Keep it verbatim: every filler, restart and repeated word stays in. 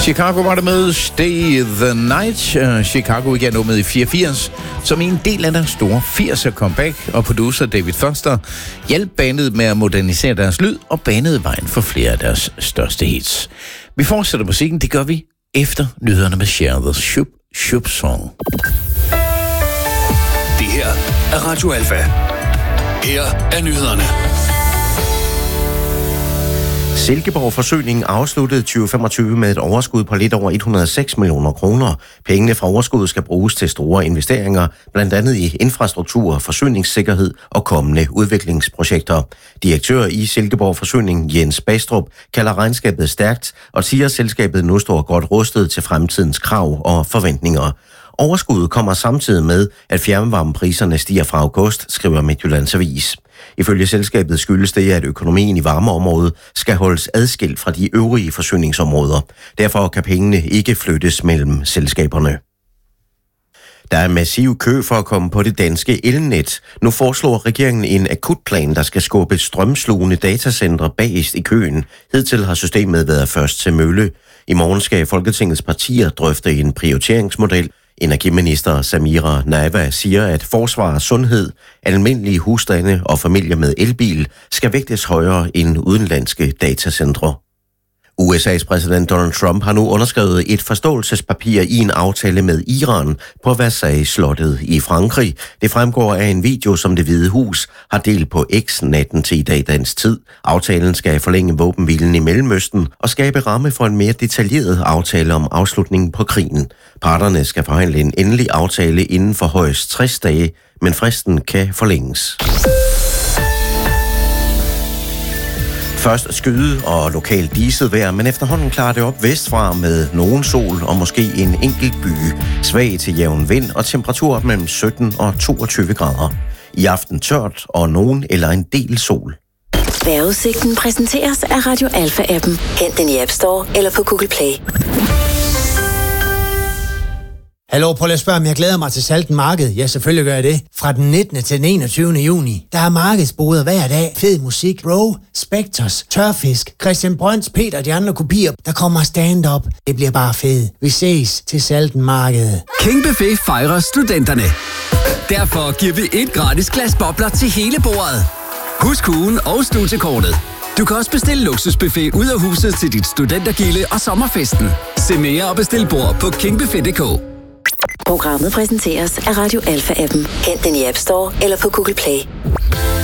Chicago var der med Stay the Night. Uh, Chicago igen med i fireogfirs, som en del af deres store firser comeback, og producer David Foster hjalp bandet med at modernisere deres lyd og banede vejen for flere af deres største hits. Vi fortsætter musikken, det gør vi efter nyhederne med Cher the Shub Shub Song. Det her er Radio Alfa. Her er nyhederne. Silkeborg Forsyning afsluttede tyve femogtyve med et overskud på lidt over et hundrede og seks millioner kroner. Pengene fra overskuddet skal bruges til store investeringer, blandt andet i infrastruktur, forsyningssikkerhed og kommende udviklingsprojekter. Direktør i Silkeborg Forsyning, Jens Bastrup, kalder regnskabet stærkt og siger, at selskabet nu står godt rustet til fremtidens krav og forventninger. Overskuddet kommer samtidig med, at fjernvarmepriserne stiger fra august, skriver Midtjyllands Avis. Ifølge selskabet skyldes det, at økonomien i varmeområdet skal holdes adskilt fra de øvrige forsyningsområder. Derfor kan pengene ikke flyttes mellem selskaberne. Der er massiv kø for at komme på det danske elnet. Nu foreslår regeringen en akutplan, der skal skubbe strømslugende datacentre bagest i køen. Hidtil har systemet været først til mølle. I morgen skal Folketingets partier drøfte en prioriteringsmodel. Energiminister Samira Nawa siger, at forsvar, sundhed, almindelige husstande og familier med elbil skal vægtes højere end udenlandske datacentre. U S A's præsident Donald Trump har nu underskrevet et forståelsespapir i en aftale med Iran på Versailles-slottet i Frankrig. Det fremgår af en video, som Det Hvide Hus har delt på X natten til i dag dansk tid. Aftalen skal forlænge våbenhvilen i Mellemøsten og skabe ramme for en mere detaljeret aftale om afslutningen på krigen. Parterne skal forhandle en endelig aftale inden for højst tres dage, men fristen kan forlænges. Først skyde og lokalt diset vejr, men efterhånden klarer det op vestfra med nogen sol og måske en enkelt byge. Svag til jævn vind og temperatur mellem sytten og toogtyve grader. I aften tørt og nogen eller en del sol. Vejrudsigten præsenteres af Radio Alfa-appen. Hent den i App Store eller på Google Play. Hallo, prøv at spørge, om jeg glæder mig til Salten Marked. Ja, selvfølgelig gør jeg det. Fra den nittende til den enogtyvende juni. Der er markedsboder hver dag. Fed musik, Bro, Spectres, Tørfisk, Christian Brøns, Peter og de andre kopier. Der kommer stand-up. Det bliver bare fedt. Vi ses til Salten Marked. King Buffet fejrer studenterne. Derfor giver vi et gratis glas bobler til hele bordet. Husk ugen og studiekortet. Du kan også bestille luksusbuffet ud af huset til dit studentergilde og sommerfesten. Se mere og bestil bord på king buffet punktum d k. Programmet præsenteres af Radio Alfa-appen. Hent den i App Store eller på Google Play.